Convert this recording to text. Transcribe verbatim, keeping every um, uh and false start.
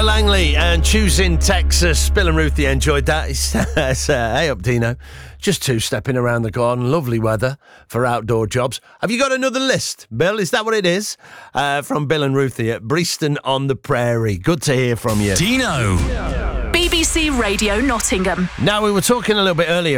Langley and Choosing Texas. Bill and Ruthie enjoyed that. It's, it's, uh, hey up, Dino. Just two-stepping around the garden. Lovely weather for outdoor jobs. Have you got another list, Bill? Is that what it is? Uh, from Bill and Ruthie at Breaston on the Prairie. Good to hear from you. Dino. B B C Radio Nottingham. Now, we were talking a little bit earlier